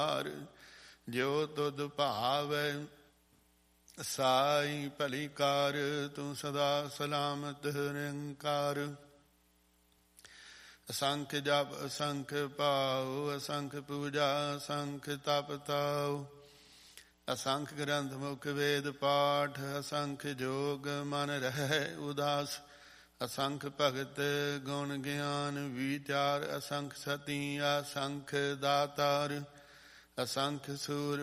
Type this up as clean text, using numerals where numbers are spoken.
ਜਿਉ ਤੁਧ ਭਾਵੈ ਸਾਈ ਭਲੀ ਕਾਰ। ਤੂੰ ਸਦਾ ਸਲਾਮਤ ਨਿਰੰਕਾਰ। ਅਸੰਖ ਜਪ ਅਸੰਖ ਭਾਉ, ਅਸੰਖ ਪੂਜਾ ਅਸੰਖ ਤਪ ਤਾਉ। ਅਸੰਖ ਗ੍ਰੰਥ ਮੁਖ ਵੇਦ ਪਾਠ, ਅਸੰਖ ਜੋਗ ਮਨ ਰਹਿ ਉਦਾਸ। ਅਸੰਖ ਭਗਤ ਗੁਣ ਗਿਆਨ ਵਿਚਾਰ, ਅਸੰਖ ਸਤੀ ਅਸੰਖ ਦਾਤਾਰ। ਅਸੰਖ ਸੂਰ